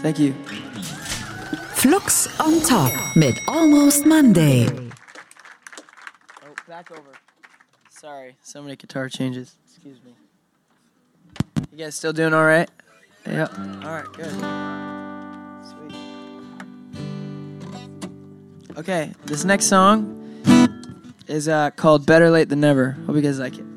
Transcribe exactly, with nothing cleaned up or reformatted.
Thank you. Flux on Top mit Almost Monday. Oh, back over. Sorry, so many guitar changes. Excuse me. You guys still doing all right? Yeah. All right, good. Sweet. Okay, this next song is uh, called Better Late Than Never. Hope you guys like it.